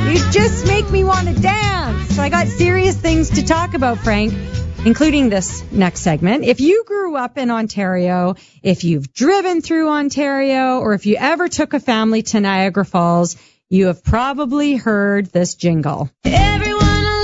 You just make me want to dance. So I got serious things to talk about, Frank, including this next segment. If you grew up in Ontario, if you've driven through Ontario, or if you ever took a family to Niagara Falls, you have probably heard this jingle. Everyone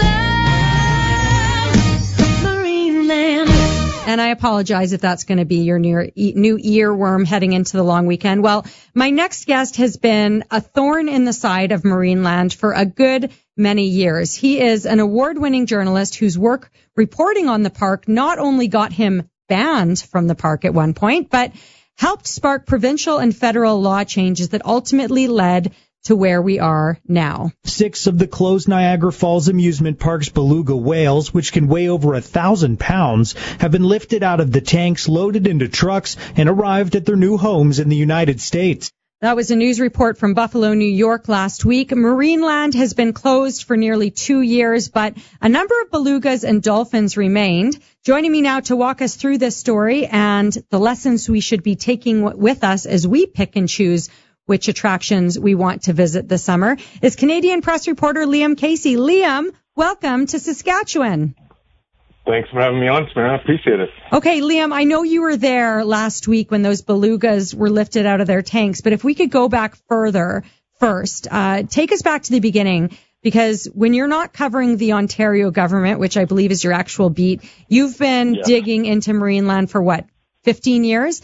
loves Marineland. And I apologize if that's going to be your new earworm heading into the long weekend. Well, my next guest has been a thorn in the side of Marineland for a good many years. He is an award-winning journalist whose work reporting on the park not only got him banned from the park at one point, but helped spark provincial and federal law changes that ultimately led to where we are now. 6 of the closed Niagara Falls amusement park's beluga whales, which can weigh over 1,000 pounds, have been lifted out of the tanks, loaded into trucks, and arrived at their new homes in the United States. That was a news report from Buffalo, New York last week. Marineland has been closed for nearly 2 years, but a number of belugas and dolphins remained. Joining me now to walk us through this story and the lessons we should be taking with us as we pick and choose which attractions we want to visit this summer is Canadian press reporter Liam Casey. Liam, welcome to Saskatchewan. Thanks for having me on, man. I appreciate it. Okay, Liam, I know you were there last week when those belugas were lifted out of their tanks, but if we could go back further first, take us back to the beginning, because when you're not covering the Ontario government, which I believe is your actual beat, you've been digging into Marineland for what, 15 years?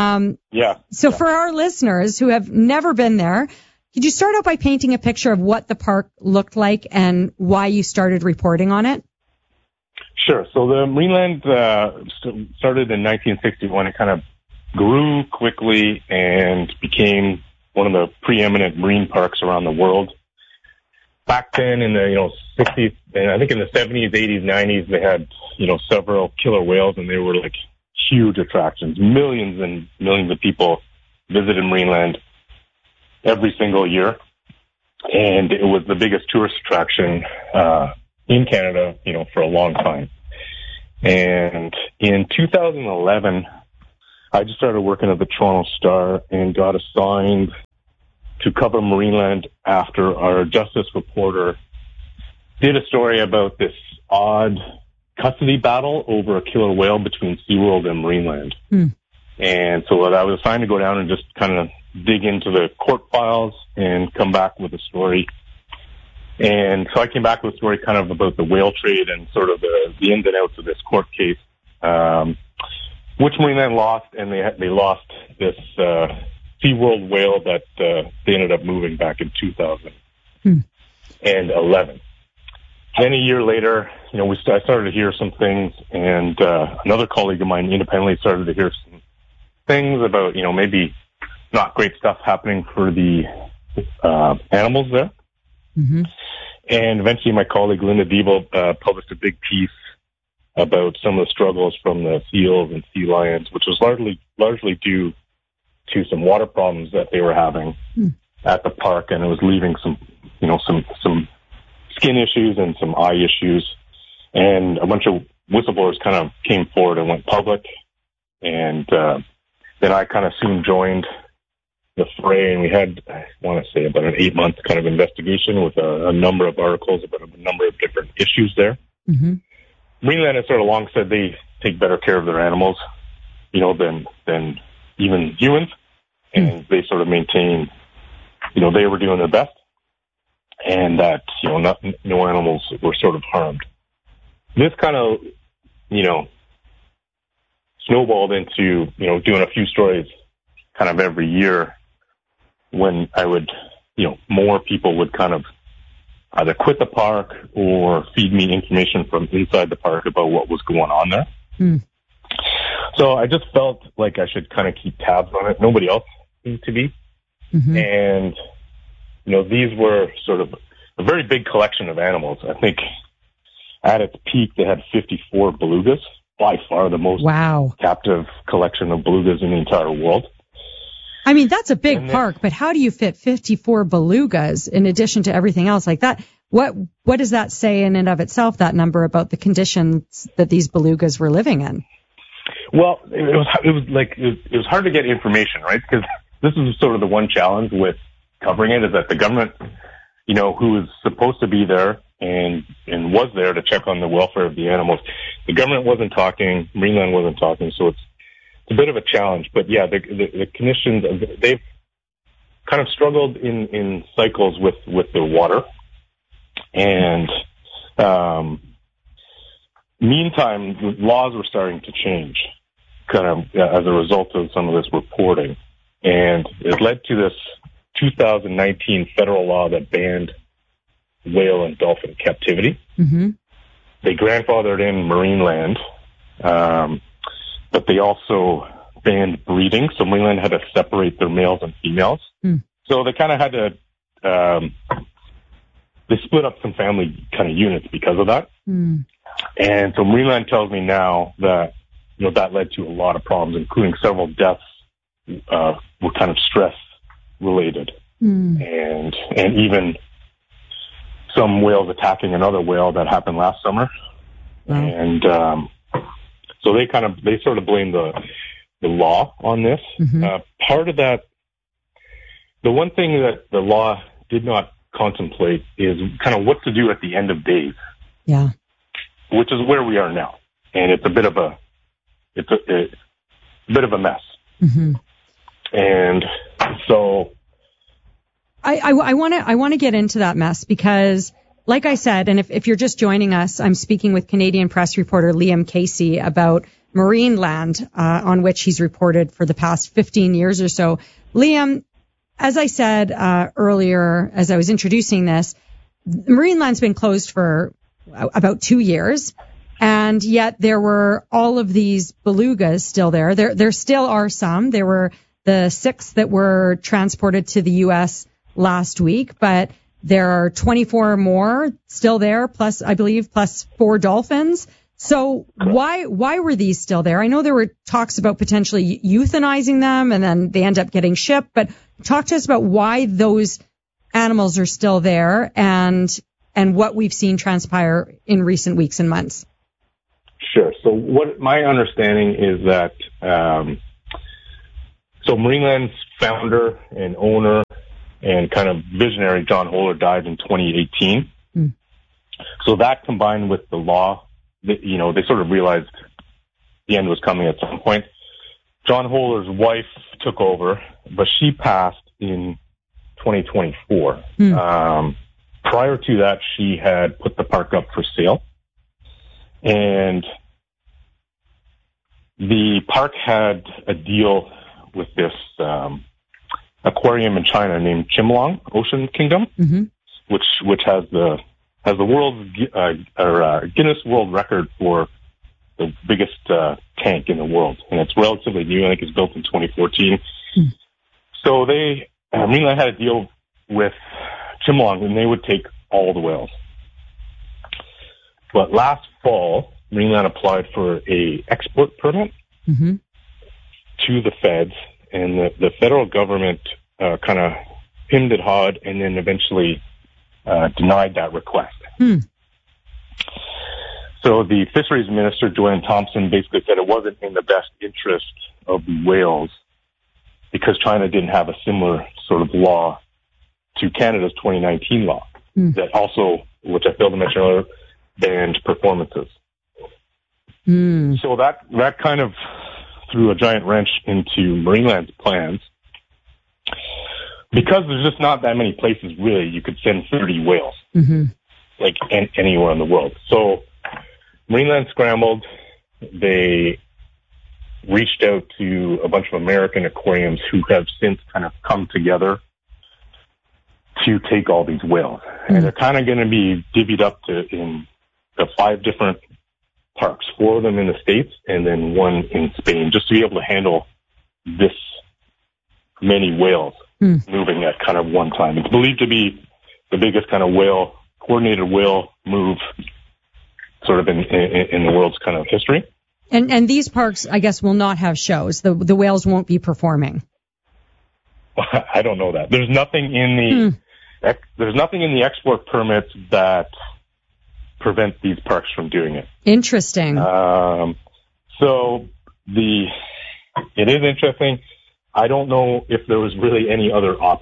So for our listeners who have never been there, could you start out by painting a picture of what the park looked like and why you started reporting on it? Sure. So the Marineland started in 1961. It kind of grew quickly and became one of the preeminent marine parks around the world. Back then in the 60s, and I think in the 70s, 80s, 90s, they had several killer whales, and they were like huge attractions. Millions and millions of people visited Marineland every single year, and it was the biggest tourist attraction in Canada, for a long time. And in 2011, I just started working at the Toronto Star and got assigned to cover Marineland after our justice reporter did a story about this odd custody battle over a killer whale between SeaWorld and Marineland. And so I was assigned to go down and just kind of dig into the court files and come back with a story. And so I came back with a story kind of about the whale trade and sort of the ins and outs of this court case, which Marineland lost, and they lost this SeaWorld whale that they ended up moving back in 2011. Then a year later, I started to hear some things, and another colleague of mine independently started to hear some things about, maybe not great stuff happening for the animals there. Mm-hmm. And eventually my colleague Linda Deeble published a big piece about some of the struggles from the seals and sea lions, which was largely due to some water problems that they were having at the park, and it was leaving some skin issues and some eye issues. And a bunch of whistleblowers kind of came forward and went public, and then I kind of soon joined the fray, and we had, I want to say, about an 8-month kind of investigation with a number of articles about a number of different issues there. Mm-hmm. Marineland has sort of long said they take better care of their animals, than even humans, and they sort of maintain, they were doing their best, and that, no animals were sort of harmed. This kind of, snowballed into, doing a few stories kind of every year, when I would, more people would kind of either quit the park or feed me information from inside the park about what was going on there. So I just felt like I should kind of keep tabs on it. Nobody else seemed to be. Mm-hmm. And, these were sort of a very big collection of animals. I think at its peak, they had 54 belugas, by far the most captive collection of belugas in the entire world. I mean, that's a big park, but how do you fit 54 belugas in addition to everything else like that? What does that say in and of itself, that number, about the conditions that these belugas were living in? Well, it was hard to get information, right? Because this is sort of the one challenge with covering it, is that the government, who was supposed to be there and was there to check on the welfare of the animals. The government wasn't talking, Marineland wasn't talking, so it's a bit of a challenge. But yeah, the conditions, they've kind of struggled in cycles with their water. And meantime, the laws were starting to change kind of as a result of some of this reporting. And it led to this 2019 federal law that banned whale and dolphin captivity. Mm-hmm. They grandfathered in Marineland, but they also banned breeding. So Marineland had to separate their males and females. Mm. So they kind of had to, they split up some family kind of units because of that. Mm. And so Marineland tells me now that, that led to a lot of problems, including several deaths, were kind of stress related. Mm. And even some whales attacking another whale that happened last summer. Wow. And, so they sort of blame the law on this. Mm-hmm. Part of that, the one thing that the law did not contemplate is kind of what to do at the end of days. Yeah. Which is where we are now. And it's a bit of a mess. Mm-hmm. And so I want to get into that mess because, like I said, and if you're just joining us, I'm speaking with Canadian press reporter Liam Casey about Marineland, on which he's reported for the past 15 years or so. Liam, as I said earlier, as I was introducing this, Marineland's been closed for about 2 years, and yet there were all of these belugas still there. There still are some. There were the 6 that were transported to the U.S. last week, but there are 24 more still there, plus 4 dolphins. So why were these still there? I know there were talks about potentially euthanizing them, and then they end up getting shipped, but talk to us about why those animals are still there and what we've seen transpire in recent weeks and months. Sure. So what my understanding is that, so Marineland's founder and owner and kind of visionary John Holer died in 2018. Mm. So that combined with the law, they sort of realized the end was coming at some point. John Holer's wife took over, but she passed in 2024. Mm. Prior to that, she had put the park up for sale. And the park had a deal with this aquarium in China named Chimlong Ocean Kingdom, mm-hmm. which has the world's Guinness World Record for the biggest tank in the world, and it's relatively new. I think it's built in 2014. Mm. So Marineland had a deal with Chimlong, and they would take all the whales. But last fall, Marineland applied for a export permit mm-hmm. to the feds, and the federal government kind of hemmed and hawed, and then eventually denied that request. Mm. So the fisheries minister, Joanne Thompson, basically said it wasn't in the best interest of the whales because China didn't have a similar sort of law to Canada's 2019 law that also, which I failed to mention earlier, banned performances. Mm. So that kind of threw a giant wrench into Marineland's plans because there's just not that many places really you could send 30 whales, mm-hmm. like anywhere in the world. So Marineland scrambled. They reached out to a bunch of American aquariums who have since kind of come together to take all these whales. Mm-hmm. And they're kind of going to be divvied up in the 5 different parks, 4 of them in the States and then 1 in Spain, just to be able to handle this many whales moving at kind of one time. It's believed to be the biggest kind of coordinated whale move sort of in the world's kind of history. And these parks, I guess, will not have shows. The whales won't be performing. I don't know that. There's nothing in the export permits that prevent these parks from doing it. Interesting. So it is interesting. I don't know if there was really any other option.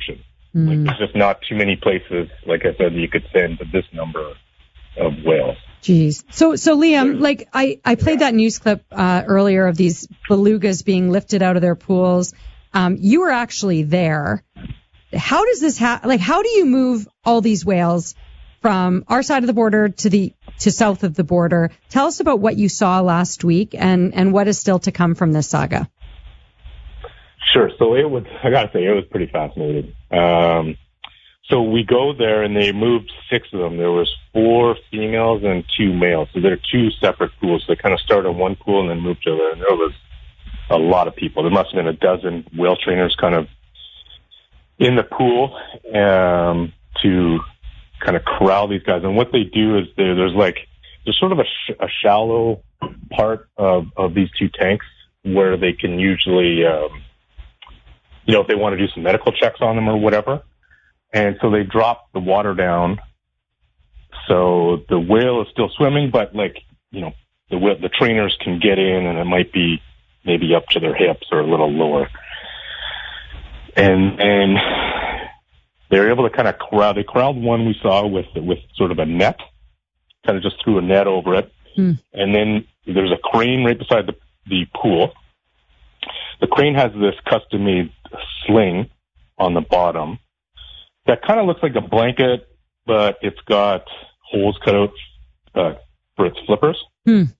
Like, there's just not too many places, like I said, you could send this number of whales. Jeez. So Liam, like I played that news clip earlier of these belugas being lifted out of their pools. You were actually there. How does this how do you move all these whales from our side of the border to south of the border? Tell us about what you saw last week and what is still to come from this saga. Sure. So I gotta say, it was pretty fascinating. So we go there and they moved 6 of them. There was 4 females and 2 males. So they're 2 separate pools. They kind of start on one pool and then move to the other. And there was a lot of people. There must have been a dozen whale trainers kind of in the pool to kind of corral these guys. And what they do is there's sort of a shallow part of these 2 tanks where they can usually, if they want to do some medical checks on them or whatever. And so they drop the water down. So the whale is still swimming, but the trainers can get in and it might be maybe up to their hips or a little lower. And they're able to kind of corral. They corralled one we saw with sort of a net, kind of just threw a net over it. And then there's a crane right beside the pool. The crane has this custom-made sling on the bottom that kind of looks like a blanket, but it's got holes cut out for its flippers. And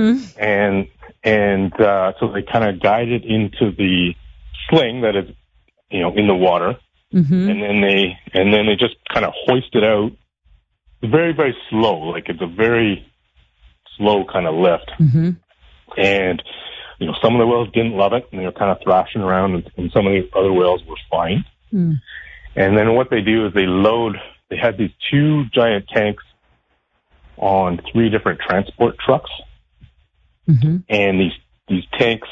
so they kind of guide it into the sling that is, in the water. And then they just kind of hoist it out very, very slow. Like, it's a very slow kind of lift. And, some of the whales didn't love it and they were kind of thrashing around, and some of the other whales were fine. And then what they do is they had these 2 giant tanks on 3 different transport trucks. And these tanks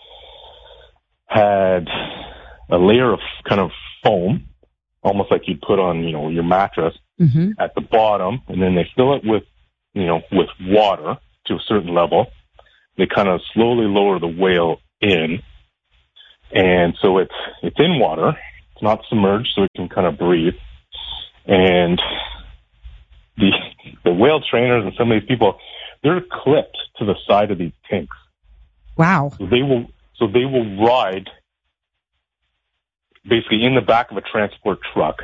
had a layer of kind of foam, almost like you'd put on, your mattress at the bottom. And then they fill it with water to a certain level. They kind of slowly lower the whale in. And so it's in water. It's not submerged, so it can kind of breathe. And the whale trainers and some of these people, they're clipped to the side of these tanks. Wow. So they will ride basically in the back of a transport truck,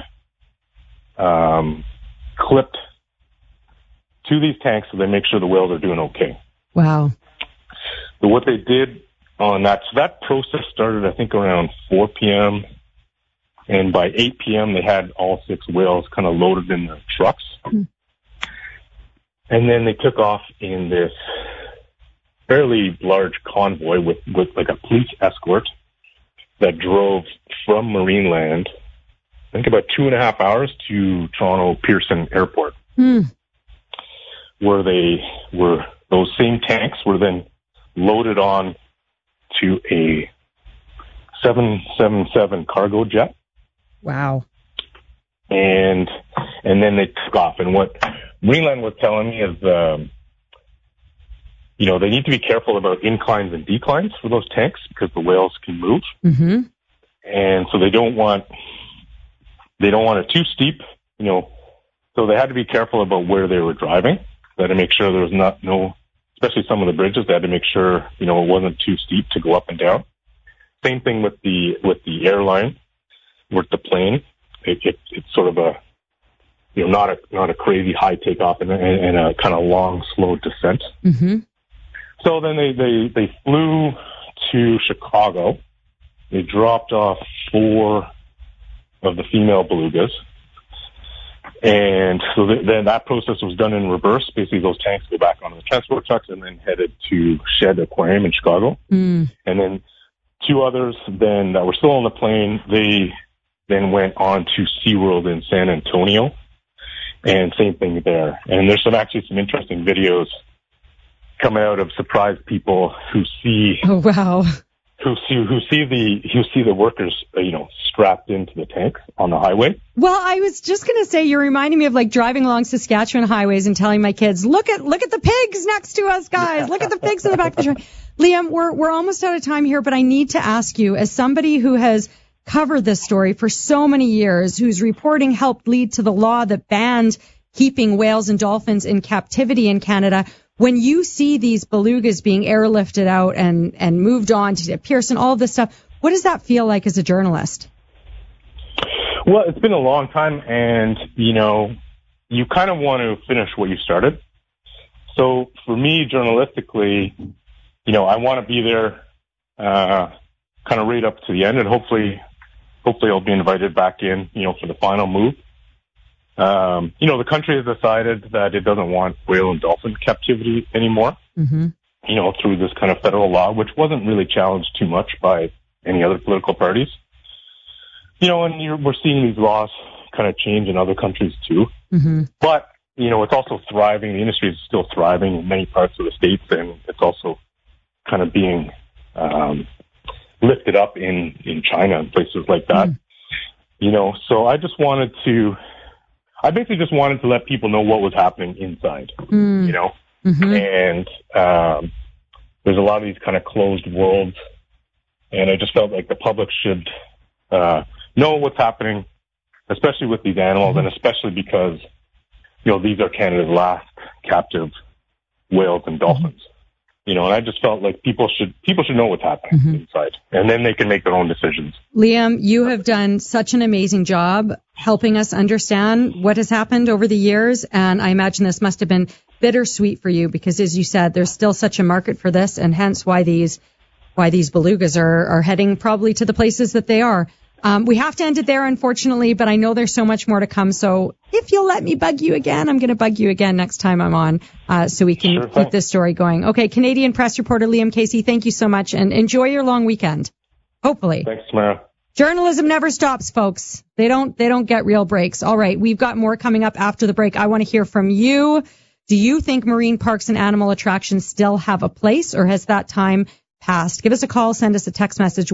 clipped to these tanks so they make sure the whales are doing okay. Wow. So what they did on that process started, I think, around 4 p.m., and by 8 p.m., they had all 6 whales kind of loaded in their trucks. And then they took off in this fairly large convoy with like a police escort that drove from Marineland, I think about 2.5 hours to Toronto Pearson Airport, where those same tanks were then loaded on to a 777 cargo jet. Wow. And then they took off. And what Marineland was telling me is, they need to be careful about inclines and declines for those tanks because the whales can move. And so they don't want it too steep, so they had to be careful about where they were driving. They had to make sure there was especially some of the bridges, they had to make sure, it wasn't too steep to go up and down. Same thing with the airline, with the plane. It's sort of a, not a crazy high takeoff and a kind of long, slow descent. So then they flew to Chicago. They dropped off 4 of the female belugas. And so then that process was done in reverse. Basically, those tanks go back onto the transport trucks and then headed to Shed Aquarium in Chicago. And then 2 others then that were still on the plane, they then went on to SeaWorld in San Antonio. And same thing there. And there's actually some interesting videos coming out of surprised people who see. Oh, wow. Who see the workers, strapped into the tanks on the highway. Well, I was just going to say, you're reminding me of like driving along Saskatchewan highways and telling my kids, look at the pigs next to us, guys. Look at the pigs in the back of the truck. Liam, we're almost out of time here, but I need to ask you, as somebody who has covered this story for so many years, whose reporting helped lead to the law that banned keeping whales and dolphins in captivity in Canada. When you see these belugas being airlifted out and moved on to Pearson, all of this stuff, what does that feel like as a journalist? Well, it's been a long time, and, you kind of want to finish what you started. So for me, journalistically, I want to be there kind of right up to the end, and hopefully I'll be invited back in, for the final move. The country has decided that it doesn't want whale and dolphin captivity anymore, through this kind of federal law, which wasn't really challenged too much by any other political parties. And we're seeing these laws kind of change in other countries too. But, it's also thriving. The industry is still thriving in many parts of the States, and it's also kind of being lifted up in China and places like that. So I basically just wanted to let people know what was happening inside, and there's a lot of these kind of closed worlds, and I just felt like the public should know what's happening, especially with these animals, and especially because, these are Canada's last captive whales and dolphins. And I just felt like people should know what's happening inside, and then they can make their own decisions. Liam, you have done such an amazing job helping us understand what has happened over the years, and I imagine this must have been bittersweet for you because, as you said, there's still such a market for this, and hence why these belugas are heading probably to the places that they are. We have to end it there, unfortunately, but I know there's so much more to come. So if you'll let me bug you again, I'm going to bug you again next time I'm on, so we can keep this story going. Okay, Canadian press reporter Liam Casey, thank you so much, and enjoy your long weekend. Hopefully. Thanks, Tamara. Journalism never stops, folks. They don't get real breaks. All right, we've got more coming up after the break. I want to hear from you. Do you think marine parks and animal attractions still have a place, or has that time passed? Give us a call, send us a text message,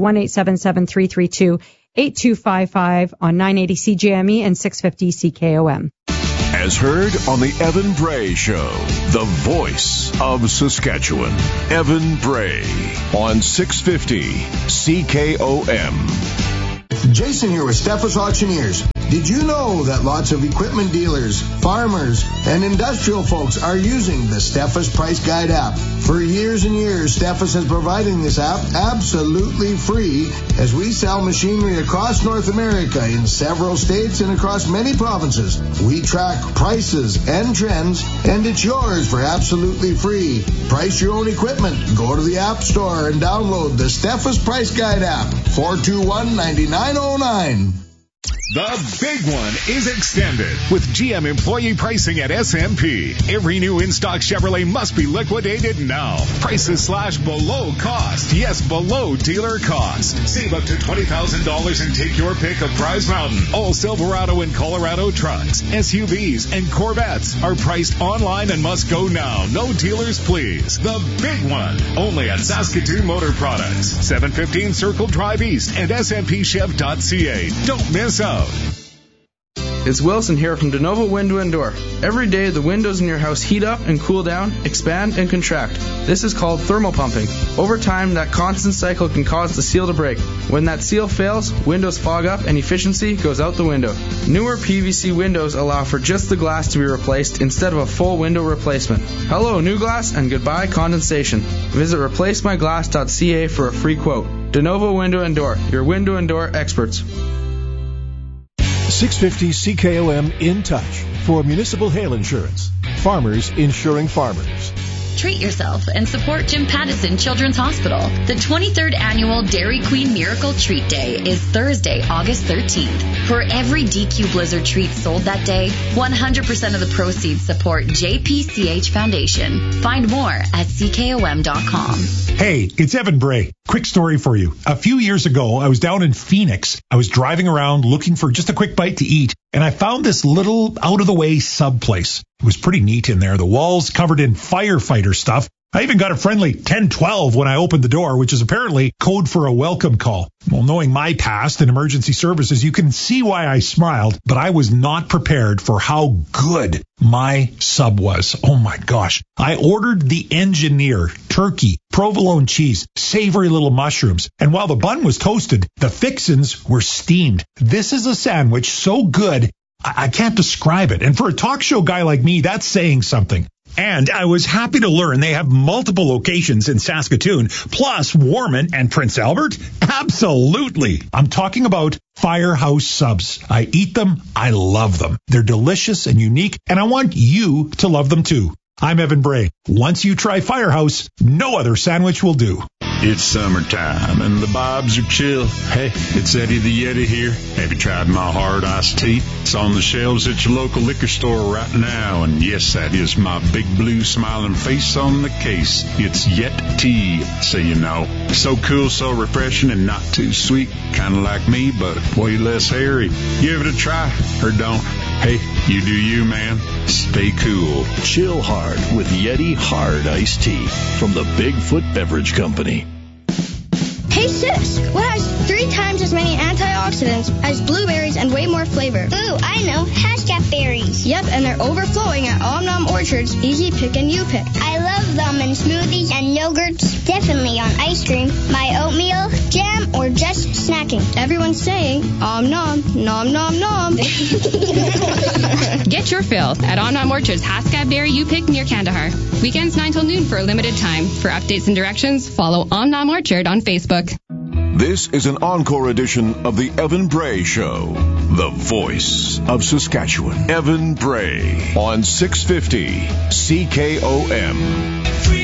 1-877-332-8255 on 980 CJME and 650 CKOM. As heard on the Evan Bray Show, the voice of Saskatchewan. Evan Bray on 650 CKOM. Jason here with Steffes Auctioneers. Did you know that lots of equipment dealers, farmers, and industrial folks are using the Steffes Price Guide app? For years and years, Steffes has provided this app absolutely free as we sell machinery across North America in several states and across many provinces. We track prices and trends, and it's yours for absolutely free. Price your own equipment. Go to the App Store and download the Steffes Price Guide app, 421-9909. The big one is extended with GM employee pricing at SMP. Every new in-stock Chevrolet must be liquidated now. Prices slash below cost. Yes, below dealer cost. Save up to $20,000 and take your pick of Prize Mountain. All Silverado and Colorado trucks, SUVs, and Corvettes are priced online and must go now. No dealers, please. The big one. Only at Saskatoon Motor Products. 715 Circle Drive East and SMPChev.ca. Don't miss out. It's Wilson here from DeNovo Window and Door. Every day, the windows in your house heat up and cool down, expand and contract. This is called thermal pumping. Over time, that constant cycle can cause the seal to break. When that seal fails, windows fog up and efficiency goes out the window. Newer PVC windows allow for just the glass to be replaced instead of a full window replacement. Hello, new glass, and goodbye, condensation. Visit replacemyglass.ca for a free quote. DeNovo Window and Door, your window and door experts. 650 CKOM in touch for municipal hail insurance. Farmers insuring farmers. Treat yourself and support Jim Pattison Children's Hospital. The 23rd annual Dairy Queen Miracle Treat Day is Thursday, August 13th. For every DQ Blizzard treat sold that day, 100% of the proceeds support JPCH Foundation. Find more at CKOM.com. Hey, it's Evan Bray. Quick story for you. A few years ago, I was down in Phoenix. I was driving around looking for just a quick bite to eat, and I found this little out-of-the-way sub place. It was pretty neat in there. The walls covered in firefighter stuff, I even got a friendly 1012 when I opened the door, which is apparently code for a welcome call. Well, knowing my past in emergency services, you can see why I smiled, but I was not prepared for how good my sub was. Oh my gosh. I ordered the Engineer, turkey, provolone cheese, savory little mushrooms, and while the bun was toasted, the fixins were steamed. This is a sandwich so good, I can't describe it. And for a talk show guy like me, that's saying something. And I was happy to learn they have multiple locations in Saskatoon, plus Warman and Prince Albert. Absolutely. I'm talking about Firehouse Subs. I eat them. I love them. They're delicious and unique, and I want you to love them too. I'm Evan Bray. Once you try Firehouse, no other sandwich will do. It's summertime and the vibes are chill. Hey, it's Eddie the Yeti here. Have you tried my hard iced tea? It's on the shelves at your local liquor store right now. And yes, that is my big blue smiling face on the case. It's Yet Tea, so you know. So cool, so refreshing, and not too sweet. Kind of like me, but way less hairy. Give it a try, or don't. Hey, you do you, man. Stay cool. Chill hard with Yeti Hard Iced Tea from the Bigfoot Beverage Company. Hey sis, what has 3 times as many antioxidants as blueberries and way more flavor? Ooh, I know. Hashtag berries. Yep, and they're overflowing at Om Nom Orchard's Easy Pick and You Pick. I love them in smoothies and yogurts, definitely on ice cream, my oatmeal, jam, or just snacking. Everyone's saying Om Nom, nom nom nom. Get your fill at Om Nom Orchard's Haskab Berry You Pick near Kandahar. Weekends 9 till noon for a limited time. For updates and directions, follow Om Nom Orchard on Facebook. This is an encore edition of the Evan Bray Show, the voice of Saskatchewan. Evan Bray on 650 CKOM.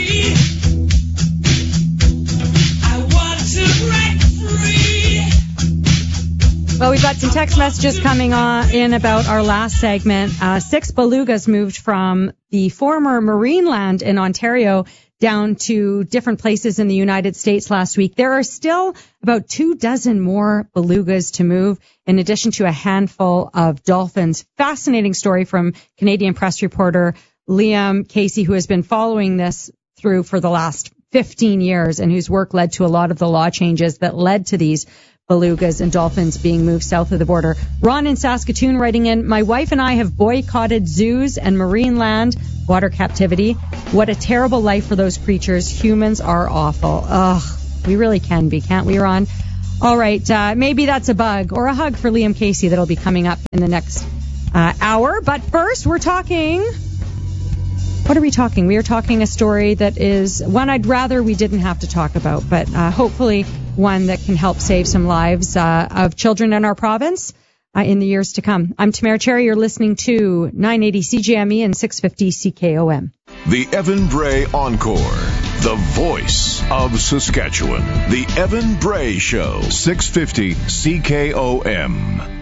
Well, we've got some text messages coming in about our last segment. 6 belugas moved from the former Marineland in Ontario down to different places in the United States last week. There are still about 24 more belugas to move, in addition to a handful of dolphins. Fascinating story from Canadian press reporter Liam Casey, who has been following this through for the last 15 years and whose work led to a lot of the law changes that led to these belugas and dolphins being moved south of the border. Ron in Saskatoon writing in, my wife and I have boycotted zoos and marine land, water captivity. What a terrible life for those creatures. Humans are awful. Ugh, we really can be, can't we, Ron? All right, maybe that's a bug or a hug for Liam Casey that'll be coming up in the next hour. But first, we're talking... What are we talking? We are talking a story that is one I'd rather we didn't have to talk about, but hopefully one that can help save some lives of children in our province in the years to come. I'm Tamara Cherry. You're listening to 980 CJME and 650 CKOM. The Evan Bray Encore, the voice of Saskatchewan. The Evan Bray Show, 650 CKOM.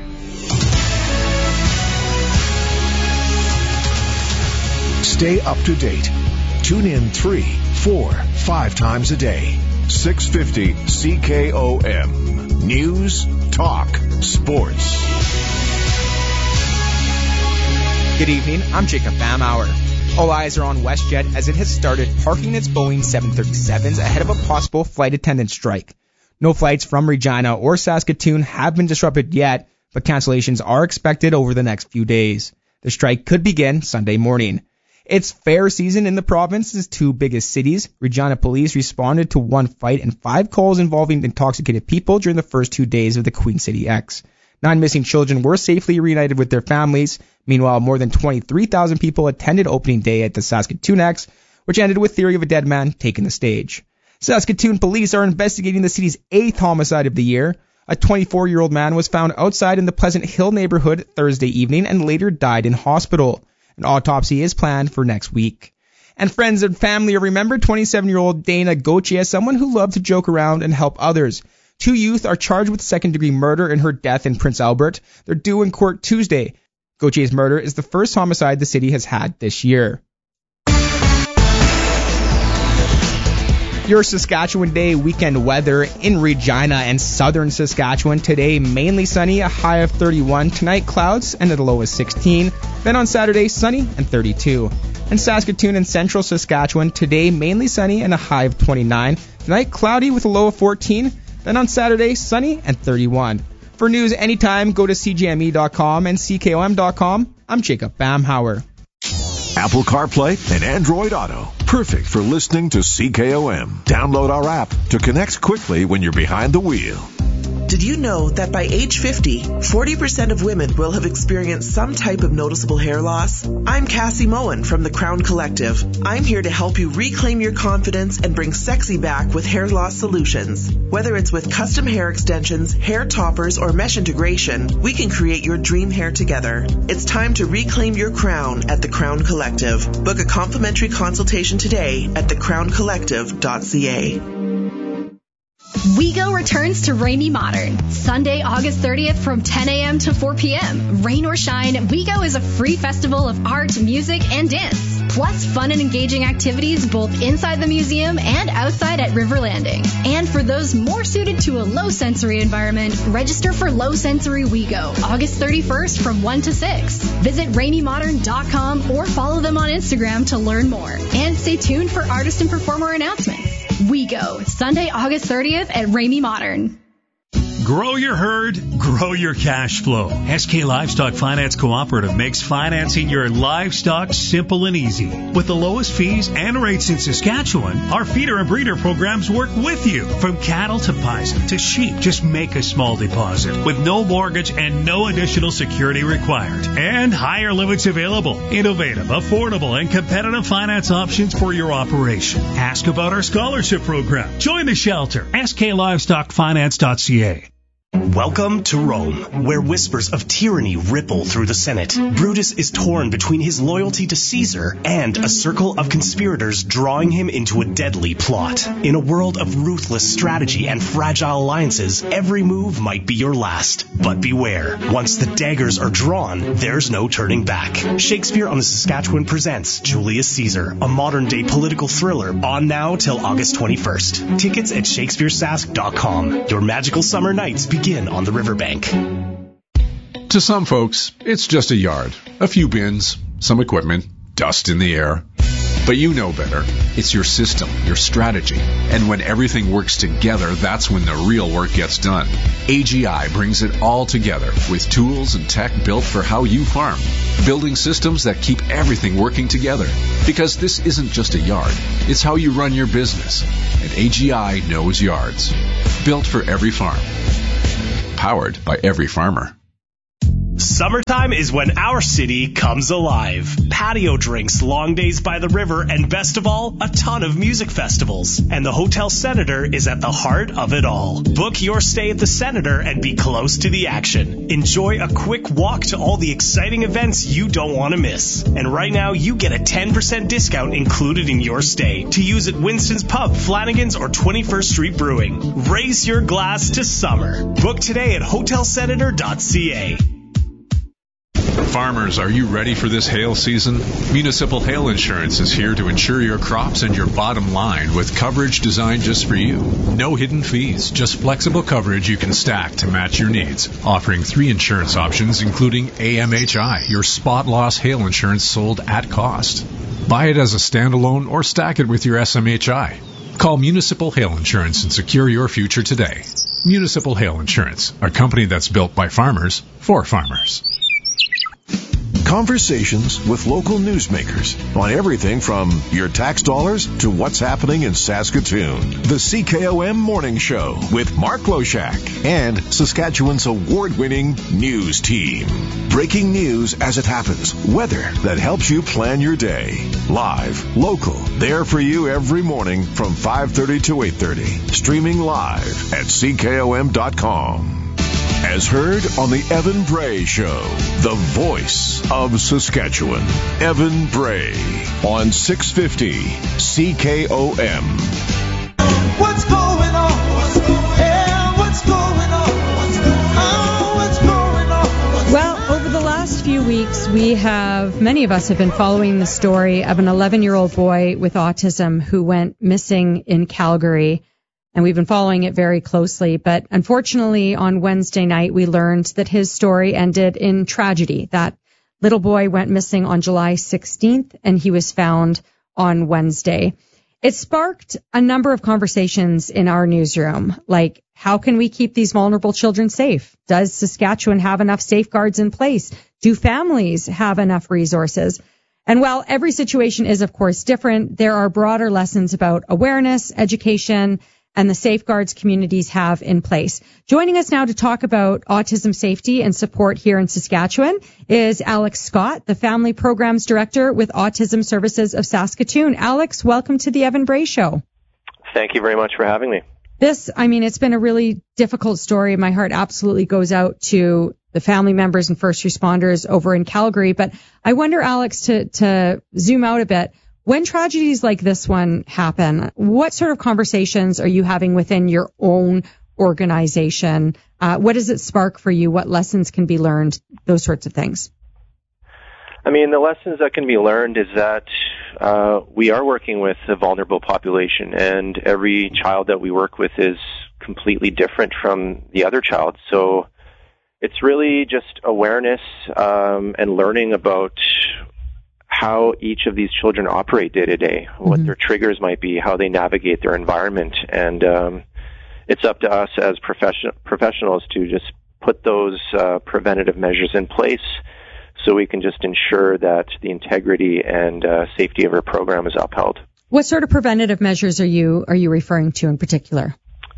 Stay up to date. Tune in 3, 4, 5 times a day. 650 CKOM. News, talk, sports. Good evening, I'm Jacob Bamauer. All eyes are on WestJet as it has started parking its Boeing 737s ahead of a possible flight attendant strike. No flights from Regina or Saskatoon have been disrupted yet, but cancellations are expected over the next few days. The strike could begin Sunday morning. It's fair season in the province's 2 biggest cities. Regina police responded to 1 fight and 5 calls involving intoxicated people during the first 2 days of the Queen City X. 9 missing children were safely reunited with their families. Meanwhile, more than 23,000 people attended opening day at the Saskatoon X, which ended with theory of a dead man taking the stage. Saskatoon police are investigating the city's 8th homicide of the year. A 24-year-old man was found outside in the Pleasant Hill neighborhood Thursday evening and later died in hospital. An autopsy is planned for next week. And friends and family remember 27-year-old Dana Gauthier as someone who loved to joke around and help others. 2 youth are charged with second-degree murder in her death in Prince Albert. They're due in court Tuesday. Gauthier's murder is the first homicide the city has had this year. Your Saskatchewan Day weekend weather in Regina and southern Saskatchewan. Today, mainly sunny, a high of 31. Tonight, clouds and at a low of 16. Then on Saturday, sunny and 32. In Saskatoon and central Saskatchewan, today mainly sunny and a high of 29. Tonight, cloudy with a low of 14. Then on Saturday, sunny and 31. For news anytime, go to cgme.com and ckom.com. I'm Jacob Bamhauer. Apple CarPlay and Android Auto. Perfect for listening to CKOM. Download our app to connect quickly when you're behind the wheel. Did you know that by age 50, 40% of women will have experienced some type of noticeable hair loss? I'm Cassie Moen from the Crown Collective. I'm here to help you reclaim your confidence and bring sexy back with hair loss solutions. Whether it's with custom hair extensions, hair toppers, or mesh integration, we can create your dream hair together. It's time to reclaim your crown at the Crown Collective. Book a complimentary consultation today at thecrowncollective.ca. WeGo returns to Ramey Modern, Sunday, August 30th from 10 a.m. to 4 p.m. Rain or shine, WeGo is a free festival of art, music, and dance, plus fun and engaging activities both inside the museum and outside at River Landing. And for those more suited to a low-sensory environment, register for Low Sensory WeGo, August 31st from 1 to 6. Visit RameyModern.com or follow them on Instagram to learn more. And stay tuned for artist and performer announcements. WeGo, Sunday, August 30th at Ramey Modern. Grow your herd, grow your cash flow. SK Livestock Finance Cooperative makes financing your livestock simple and easy. With the lowest fees and rates in Saskatchewan, our feeder and breeder programs work with you. From cattle to bison to sheep, just make a small deposit with no mortgage and no additional security required. And higher limits available. Innovative, affordable, and competitive finance options for your operation. Ask about our scholarship program. Join the shelter. SKLivestockFinance.ca. Welcome to Rome, where whispers of tyranny ripple through the Senate. Brutus is torn between his loyalty to Caesar and a circle of conspirators drawing him into a deadly plot. In a world of ruthless strategy and fragile alliances, every move might be your last. But beware, once the daggers are drawn, there's no turning back. Shakespeare on the Saskatchewan presents Julius Caesar, a modern-day political thriller, on now till August 21st. Tickets at shakespearesask.com. Your magical summer nights begin on the riverbank. To some folks, it's just a yard, a few bins, some equipment, dust in the air. But you know better. It's your system, your strategy. And when everything works together, that's when the real work gets done. AGI brings it all together with tools and tech built for how you farm. Building systems that keep everything working together. Because this isn't just a yard. It's how you run your business. And AGI knows yards. Built for every farm. Powered by every farmer. Summertime is when our city comes alive. Patio drinks, long days by the river, and best of all, a ton of music festivals. And the Hotel Senator is at the heart of it all. Book your stay at the Senator and be close to the action. Enjoy a quick walk to all the exciting events you don't want to miss. And right now, you get a 10% discount included in your stay to use at Winston's Pub, Flanagan's, or 21st Street Brewing. Raise your glass to summer. Book today at hotelsenator.ca. Farmers, are you ready for this hail season? Municipal Hail Insurance is here to insure your crops and your bottom line with coverage designed just for you. No hidden fees, just flexible coverage you can stack to match your needs. Offering 3 insurance options, including AMHI, your spot loss hail insurance sold at cost. Buy it as a standalone or stack it with your SMHI. Call Municipal Hail Insurance and secure your future today. Municipal Hail Insurance, a company that's built by farmers for farmers. Conversations with local newsmakers on everything from your tax dollars to what's happening in Saskatoon. The CKOM Morning Show with Mark Loshak and Saskatchewan's award-winning news team. Breaking news as it happens. Weather that helps you plan your day. Live, local, there for you every morning from 5:30 to 8:30. Streaming live at CKOM.com. As heard on the Evan Bray Show, the voice of Saskatchewan. Evan Bray on 650 CKOM. What's going on? Yeah, what's going on? What's going on? Well, over the last few weeks, many of us have been following the story of an 11-year-old boy with autism who went missing in Calgary. And we've been following it very closely. But unfortunately, on Wednesday night, we learned that his story ended in tragedy. That little boy went missing on July 16th, and he was found on Wednesday. It sparked a number of conversations in our newsroom, like, how can we keep these vulnerable children safe? Does Saskatchewan have enough safeguards in place? Do families have enough resources? And while every situation is, of course, different, there are broader lessons about awareness, education, and the safeguards communities have in place. Joining us now to talk about autism safety and support here in Saskatchewan is Alex Scott, the Family Programs Director with Autism Services of Saskatoon. Alex, welcome to the Evan Bray Show. Thank you very much for having me. It's been a really difficult story. My heart absolutely goes out to the family members and first responders over in Calgary. But I wonder, Alex, to zoom out a bit, when tragedies like this one happen, what sort of conversations are you having within your own organization? What does it spark for you? What lessons can be learned? Those sorts of things. The lessons that can be learned is that we are working with a vulnerable population, and every child that we work with is completely different from the other child. So it's really just awareness and learning about how each of these children operate day to day, what their triggers might be, how they navigate their environment. And it's up to us as professionals to just put those preventative measures in place so we can just ensure that the integrity and safety of our program is upheld. What sort of preventative measures are you referring to in particular?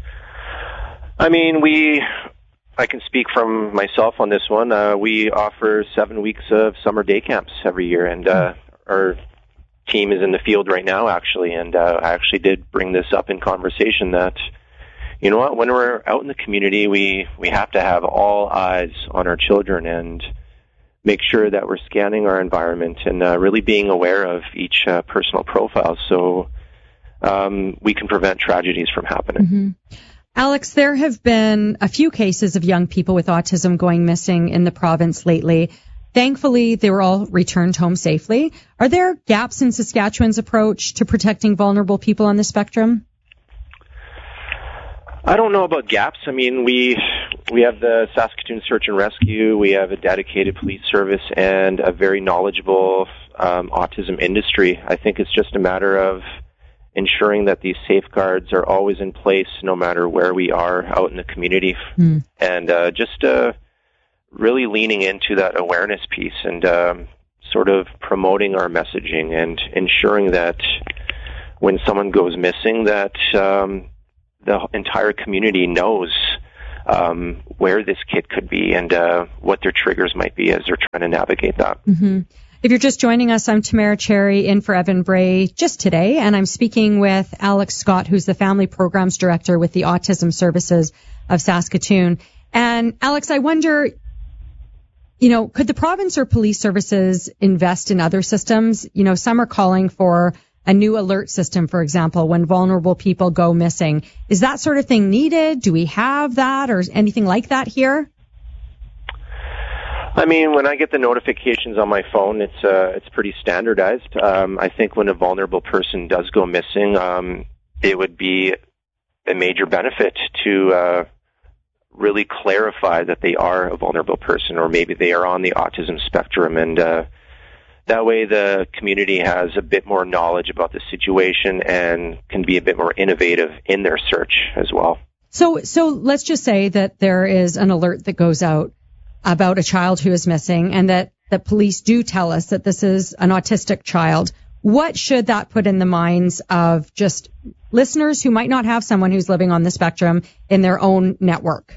I can speak from myself on this one. We offer 7 weeks of summer day camps every year, and our team is in the field right now, actually. And I actually did bring this up in conversation that, you know what, when we're out in the community, we have to have all eyes on our children and make sure that we're scanning our environment and really being aware of each personal profile so we can prevent tragedies from happening. Mm-hmm. Alex, there have been a few cases of young people with autism going missing in the province lately. Thankfully, they were all returned home safely. Are there gaps in Saskatchewan's approach to protecting vulnerable people on the spectrum? I don't know about gaps. We have the Saskatoon Search and Rescue. We have a dedicated police service and a very knowledgeable autism industry. I think it's just a matter of ensuring that these safeguards are always in place no matter where we are out in the community. And just really leaning into that awareness piece and sort of promoting our messaging and ensuring that when someone goes missing that the entire community knows where this kid could be and what their triggers might be as they're trying to navigate that. Mm-hmm. If you're just joining us, I'm Tamara Cherry in for Evan Bray just today, and I'm speaking with Alex Scott, who's the Family Programs Director with the Autism Services of Saskatoon. And Alex, I wonder, could the province or police services invest in other systems? Some are calling for a new alert system, for example, when vulnerable people go missing. Is that sort of thing needed? Do we have that or anything like that here? When I get the notifications on my phone, it's pretty standardized. I think when a vulnerable person does go missing, it would be a major benefit to really clarify that they are a vulnerable person, or maybe they are on the autism spectrum, and that way the community has a bit more knowledge about the situation and can be a bit more innovative in their search as well. So let's just say that there is an alert that goes out about a child who is missing and that the police do tell us that this is an autistic child. What should that put in the minds of just listeners who might not have someone who's living on the spectrum in their own network?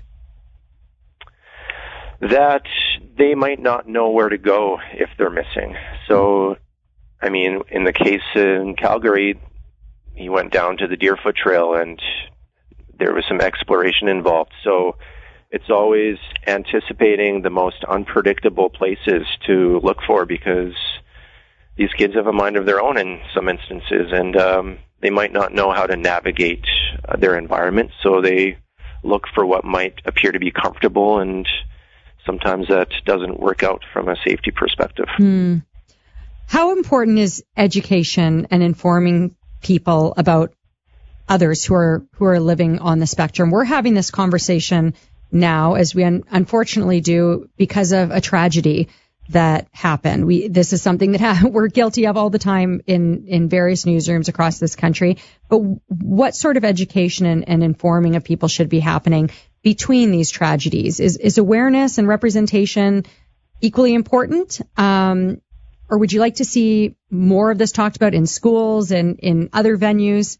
That they might not know where to go if they're missing. So, in the case in Calgary, he went down to the Deerfoot Trail and there was some exploration involved. So it's always anticipating the most unpredictable places to look for, because these kids have a mind of their own in some instances, and they might not know how to navigate their environment, so they look for what might appear to be comfortable, and sometimes that doesn't work out from a safety perspective. How important is education and informing people about others who are living on the spectrum? We're having this conversation now, as we unfortunately do, because of a tragedy that happen. This is something that we're guilty of all the time in various newsrooms across this country. But what sort of education and informing of people should be happening between these tragedies? Is awareness and representation equally important? Or would you like to see more of this talked about in schools and in other venues?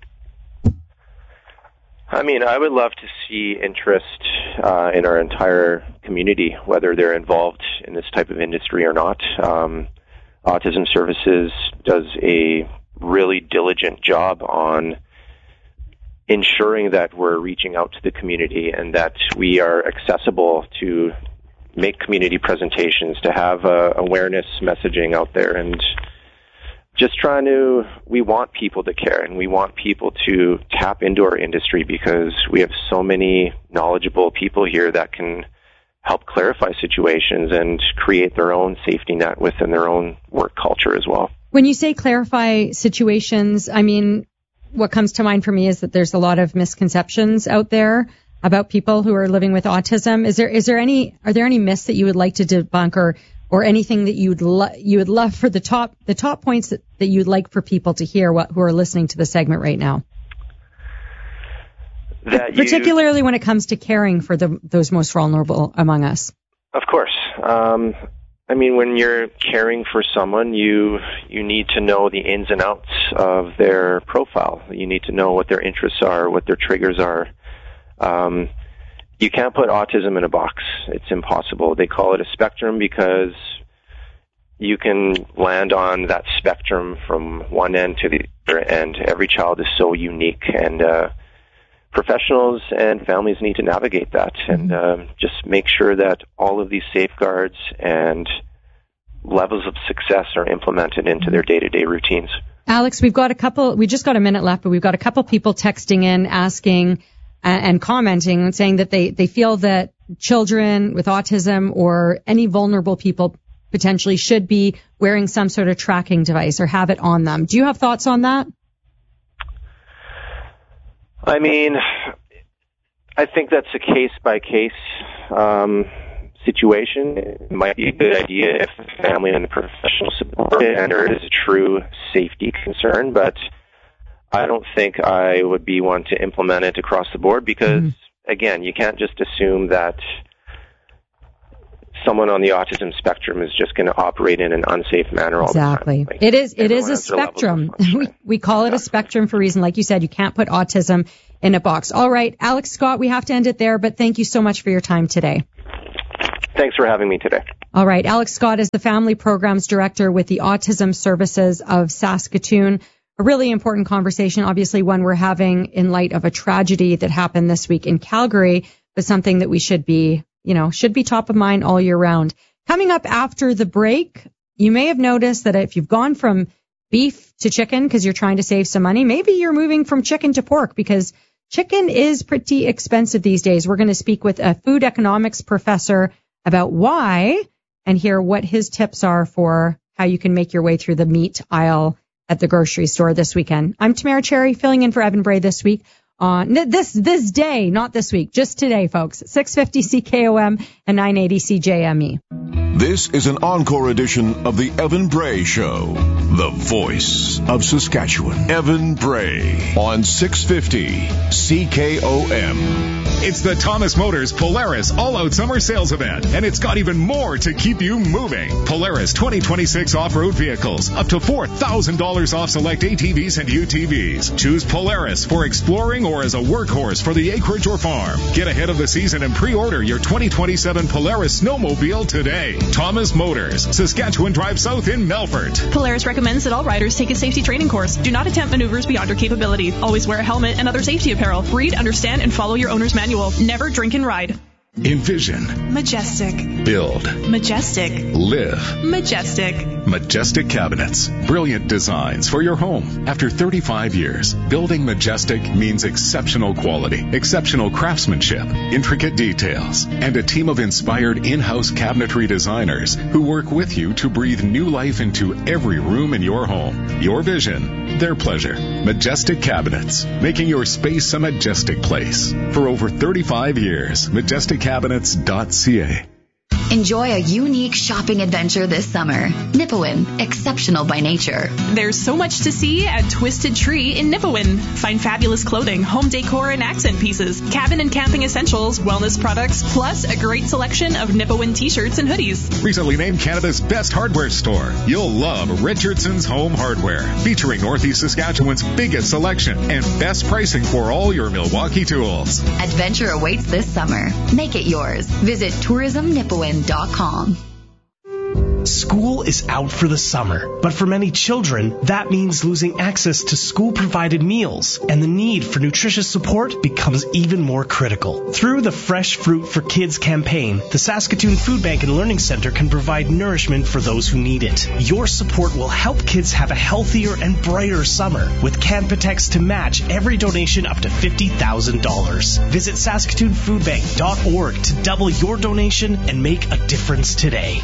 I mean, I would love to see interest in our entire community, whether they're involved in this type of industry or not. Autism Services does a really diligent job on ensuring that we're reaching out to the community and that we are accessible to make community presentations, to have awareness messaging out there, and just we want people to care and we want people to tap into our industry because we have so many knowledgeable people here that can help clarify situations and create their own safety net within their own work culture as well. When you say clarify situations, I mean, what comes to mind for me is that there's a lot of misconceptions out there about people who are living with autism. Are there any myths that you would like to debunk or anything that you would love for the top points that you'd like for people to hear who are listening to the segment right now? Particularly when it comes to caring for those most vulnerable among us. Of course. I mean, when you're caring for someone, you need to know the ins and outs of their profile. You need to know what their interests are, what their triggers are. You can't put autism in a box. It's impossible. They call it a spectrum because you can land on that spectrum from one end to the other, and every child is so unique, and professionals and families need to navigate that and just make sure that all of these safeguards and levels of success are implemented into their day-to-day routines. Alex, we just got a minute left, but we've got a couple people texting in asking and commenting and saying that they feel that children with autism or any vulnerable people potentially should be wearing some sort of tracking device or have it on them. Do you have thoughts on that? I mean, I think that's a case-by-case situation. It might be a good idea if the family and the professional support it and there is a true safety concern, but I don't think I would be one to implement it across the board because, again, you can't just assume that someone on the autism spectrum is just going to operate in an unsafe manner all the time. Exactly. It is a spectrum. We call it a spectrum for a reason. Like you said, you can't put autism in a box. All right, Alex Scott, we have to end it there, but thank you so much for your time today. Thanks for having me today. All right, Alex Scott is the Family Programs Director with the Autism Services of Saskatoon. A really important conversation, obviously one we're having in light of a tragedy that happened this week in Calgary, but something that we should be top of mind all year round. Coming up after the break, you may have noticed that if you've gone from beef to chicken because you're trying to save some money, maybe you're moving from chicken to pork because chicken is pretty expensive these days. We're going to speak with a food economics professor about why and hear what his tips are for how you can make your way through the meat aisle at the grocery store this weekend. I'm Tamara Cherry, filling in for Evan Bray this week on this day, not this week, just today, folks. 650 CKOM and 980 CJME. This is an encore edition of the Evan Bray Show, the voice of Saskatchewan. Evan Bray on 650 CKOM. It's the Thomas Motors Polaris All-Out Summer Sales Event, and it's got even more to keep you moving. Polaris 2026 off-road vehicles, up to $4,000 off select ATVs and UTVs. Choose Polaris for exploring or as a workhorse for the acreage or farm. Get ahead of the season and pre-order your 2027 Polaris snowmobile today. Thomas Motors, Saskatchewan Drive South in Melfort. Polaris recommends that all riders take a safety training course. Do not attempt maneuvers beyond your capability. Always wear a helmet and other safety apparel. Read, understand, and follow your owner's manual. Never drink and ride. Envision. Majestic. Build. Majestic. Live. Majestic. Majestic Cabinets. Brilliant designs for your home. After 35 years, building Majestic means exceptional quality, exceptional craftsmanship, intricate details, and a team of inspired in-house cabinetry designers who work with you to breathe new life into every room in your home. Your vision, their pleasure. Majestic Cabinets, making your space a majestic place. For over 35 years, majestic cabinets.ca. Enjoy a unique shopping adventure this summer. Nipawin, exceptional by nature. There's so much to see at Twisted Tree in Nipawin. Find fabulous clothing, home decor and accent pieces, cabin and camping essentials, wellness products, plus a great selection of Nipawin t-shirts and hoodies. Recently named Canada's best hardware store, you'll love Richardson's Home Hardware, featuring Northeast Saskatchewan's biggest selection and best pricing for all your Milwaukee tools. Adventure awaits this summer. Make it yours. Visit tourismnipawin.com. School is out for the summer, but for many children, that means losing access to school-provided meals, and the need for nutritious support becomes even more critical. Through the Fresh Fruit for Kids campaign, the Saskatoon Food Bank and Learning Center can provide nourishment for those who need it. Your support will help kids have a healthier and brighter summer, with Canpotex to match every donation up to $50,000. Visit SaskatoonFoodBank.org to double your donation and make a difference today.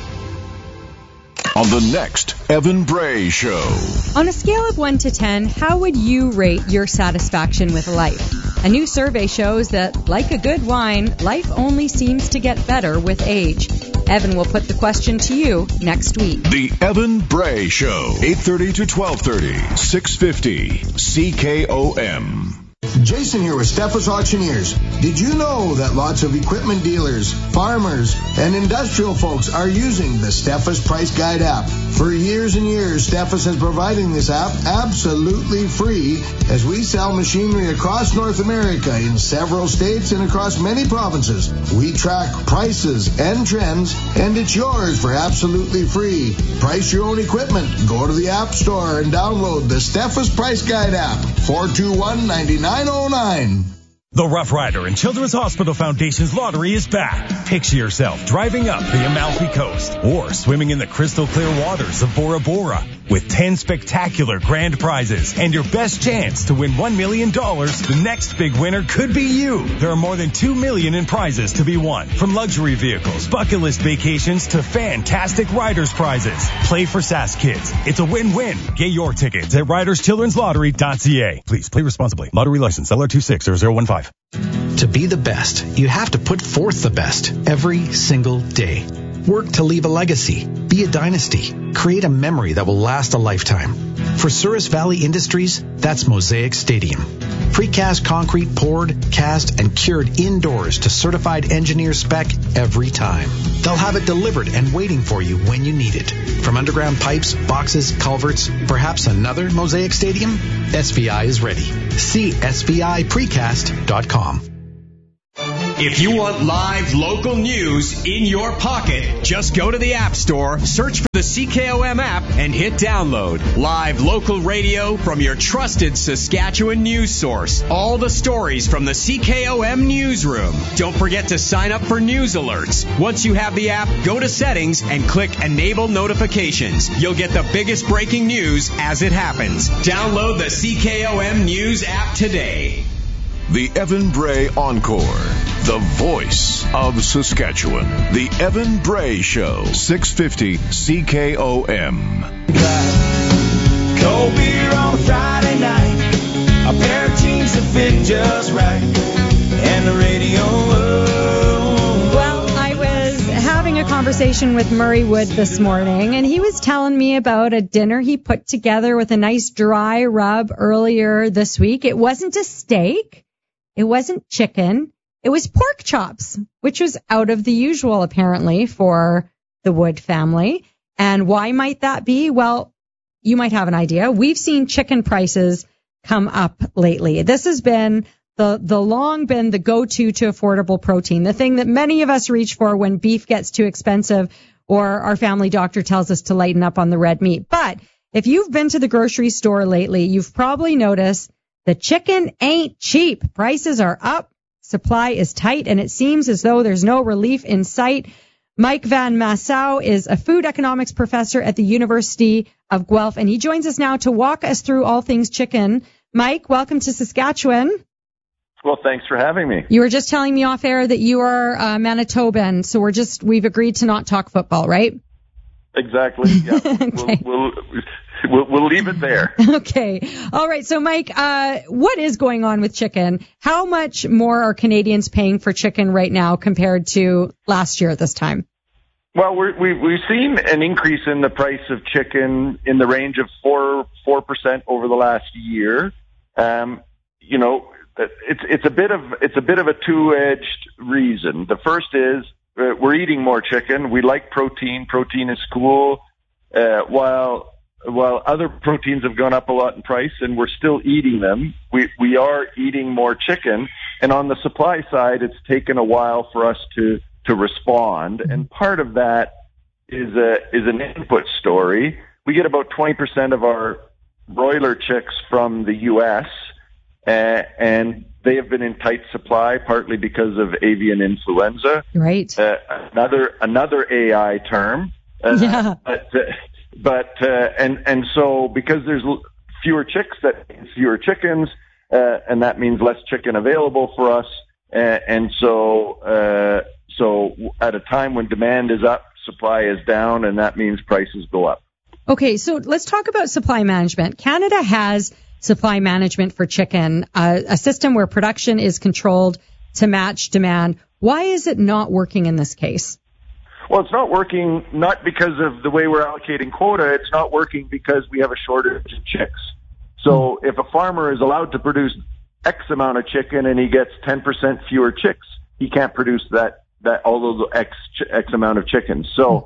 On the next Evan Bray Show. On a scale of 1 to 10, how would you rate your satisfaction with life? A new survey shows that, like a good wine, life only seems to get better with age. Evan will put the question to you next week. The Evan Bray Show, 8:30 to 12:30, 650 CKOM. Jason here with Steffes Auctioneers. Did you know that lots of equipment dealers, farmers, and industrial folks are using the Steffes Price Guide app? For years and years, Steffes has provided this app absolutely free as we sell machinery across North America in several states and across many provinces. We track prices and trends, and it's yours for absolutely free. Price your own equipment. Go to the App Store and download the Steffes Price Guide app. 421-9909. The Rough Rider and Children's Hospital Foundation's lottery is back. Picture yourself driving up the Amalfi Coast or swimming in the crystal clear waters of Bora Bora with 10 spectacular grand prizes and your best chance to win $1 million. The next big winner could be you. There are more than $2 million in prizes to be won, from luxury vehicles, bucket list vacations to fantastic riders prizes. Play for Sask Kids. It's a win-win. Get your tickets at riderschildrenslottery.ca. Please play responsibly. Lottery license LR260015. To be the best, you have to put forth the best every single day. Work to leave a legacy, be a dynasty, create a memory that will last a lifetime. For Souris Valley Industries, that's Mosaic Stadium. Precast concrete poured, cast, and cured indoors to certified engineer spec every time. They'll have it delivered and waiting for you when you need it. From underground pipes, boxes, culverts, perhaps another Mosaic Stadium? SVI is ready. See SVIPrecast.com. If you want live local news in your pocket, just go to the App Store, search for the CKOM app, and hit download. Live local radio from your trusted Saskatchewan news source. All the stories from the CKOM newsroom. Don't forget to sign up for news alerts. Once you have the app, go to settings and click Enable Notifications. You'll get the biggest breaking news as it happens. Download the CKOM News app today. The Evan Bray Encore, the voice of Saskatchewan. The Evan Bray Show, 650 CKOM. Cold beer on a Friday night, a pair of jeans that fit just right, and the radio. Well, I was having a conversation with Murray Wood this morning, and he was telling me about a dinner he put together with a nice dry rub earlier this week. It wasn't a steak. It wasn't chicken. It was pork chops, which was out of the usual, apparently, for the Wood family. And why might that be? Well, you might have an idea. We've seen chicken prices come up lately. This has been the long been the go-to to affordable protein, the thing that many of us reach for when beef gets too expensive or our family doctor tells us to lighten up on the red meat. But if you've been to the grocery store lately, you've probably noticed the chicken ain't cheap. Prices are up, supply is tight, and it seems as though there's no relief in sight. Mike Van Massow is a food economics professor at the University of Guelph, and he joins us now to walk us through all things chicken. Mike, welcome to Saskatchewan. Well, thanks for having me. You were just telling me off air that you are Manitoban, so we've agreed to not talk football, right? Exactly. Yeah. Okay. We'll leave it there. Okay. All right. So, Mike, what is going on with chicken? How much more are Canadians paying for chicken right now compared to last year at this time? Well, we've seen an increase in the price of chicken in the range of 4% over the last year. You know, it's a bit of a two-edged reason. The first is we're eating more chicken. We like protein. Protein is cool. While other proteins have gone up a lot in price, and we're still eating them, we are eating more chicken. And on the supply side, it's taken a while for us to respond, and part of that is an input story. We get about 20% of our broiler chicks from the U.S., and they have been in tight supply, partly because of avian influenza. Right. Another AI term. Yeah. And so because there's fewer chicks, that means fewer chickens, and that means less chicken available for us, and so at a time when demand is up, supply is down, and that means prices go up. Okay, so let's talk about supply management. Canada has supply management for chicken, a system where production is controlled to match demand. Why is it not working in this case? Well, it's not working not because of the way we're allocating quota. It's not working because we have a shortage of chicks. So if a farmer is allowed to produce X amount of chicken and he gets 10% fewer chicks, he can't produce that all those X amount of chickens. So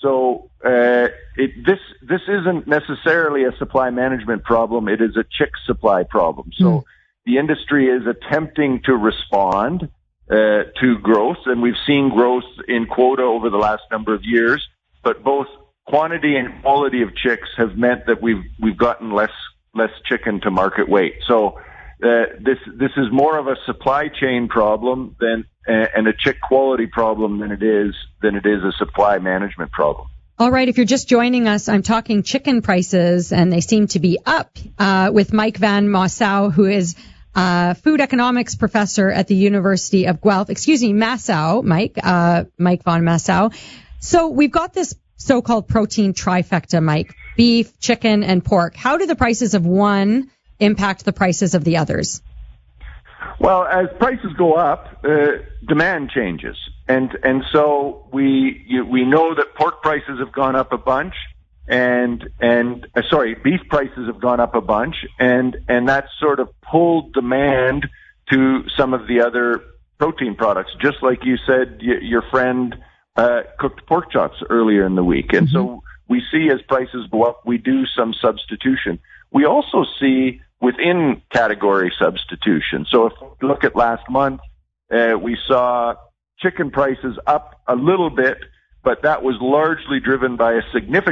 this isn't necessarily a supply management problem. It is a chick supply problem. So the industry is attempting to respond to growth, and we've seen growth in quota over the last number of years. But both quantity and quality of chicks have meant that we've gotten less chicken to market weight. So this is more of a supply chain problem and a chick quality problem than it is a supply management problem. All right, if you're just joining us, I'm talking chicken prices, and they seem to be up with Mike Van Massow, who is food economics professor at the University of Guelph. Excuse me, Massow, Mike Van Massow. So we've got this so-called protein trifecta, Mike: beef, chicken, and pork. How do the prices of one impact the prices of the others? Well, as prices go up, demand changes, and so we know that pork prices have gone up a bunch, beef prices have gone up a bunch, and that's sort of pulled demand to some of the other protein products. Just like you said, your friend cooked pork chops earlier in the week, and so we see as prices go up, we do some substitution. We also see within category substitution. So if we look at last month, we saw chicken prices up a little bit, but that was largely driven by a significant